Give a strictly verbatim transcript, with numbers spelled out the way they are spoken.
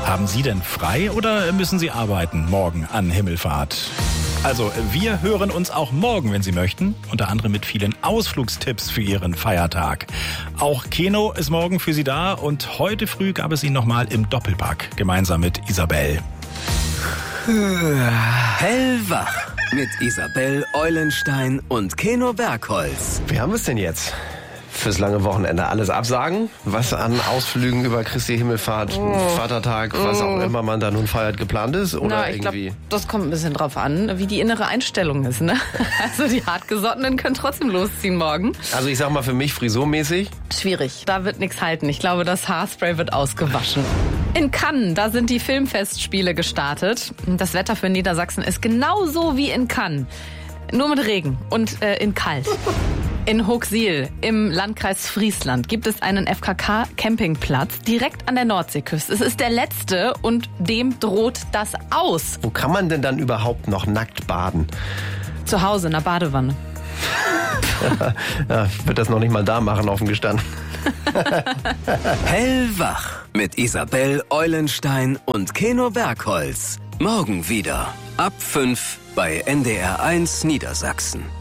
Haben Sie denn frei oder müssen Sie arbeiten morgen an Himmelfahrt? Also, wir hören uns auch morgen, wenn Sie möchten, unter anderem mit vielen Ausflugstipps für Ihren Feiertag. Auch Keno ist morgen für Sie da und heute früh gab es ihn nochmal im Doppelpack, gemeinsam mit Isabel. Hellwach mit Isabel Eulenstein und Keno Bergholz. Wie haben wir es denn jetzt? Fürs lange Wochenende alles absagen, was an Ausflügen über Christi Himmelfahrt, oh. Vatertag, was auch immer man da nun feiert, geplant ist? Oder Na, ich irgendwie? Glaub, das kommt ein bisschen drauf an, wie die innere Einstellung ist. Ne? Also die Hartgesottenen können trotzdem losziehen morgen. Also ich sag mal für mich frisurmäßig. Schwierig, da wird nichts halten. Ich glaube, das Haarspray wird ausgewaschen. In Cannes, da sind die Filmfestspiele gestartet. Das Wetter für Niedersachsen ist genauso wie in Cannes. Nur mit Regen und äh, in kalt. In Hooksiel im Landkreis Friesland gibt es einen F K K-Campingplatz direkt an der Nordseeküste. Es ist der letzte und dem droht das aus. Wo kann man denn dann überhaupt noch nackt baden? Zu Hause in der Badewanne. Ja, ich würde das noch nicht mal da machen, offen gestanden. Hellwach mit Isabel Eulenstein und Keno Bergholz. Morgen wieder ab fünf bei N D R eins Niedersachsen.